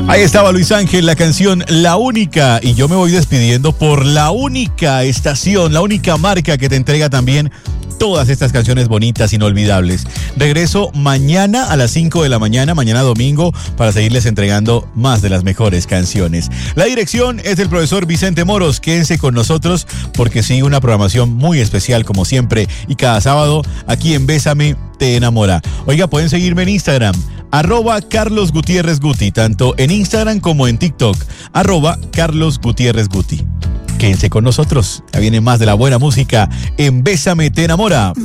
Ahí estaba Luis Ángel, la canción La Única, y yo me voy despidiendo por la única estación, la única marca que te entrega también todas estas canciones bonitas, inolvidables. Regreso mañana a las 5 de la mañana, mañana domingo, para seguirles entregando más de las mejores canciones. La dirección es del profesor Vicente Moros. Quédense con nosotros porque sigue una programación muy especial como siempre, y cada sábado aquí en Bésame Te Enamora. Oiga, pueden seguirme en Instagram, @CarlosGutiérrezGuti, tanto en Instagram como en TikTok, @CarlosGutiérrezGuti. Quédense con nosotros, ya viene más de la buena música en Bésame Te Enamora.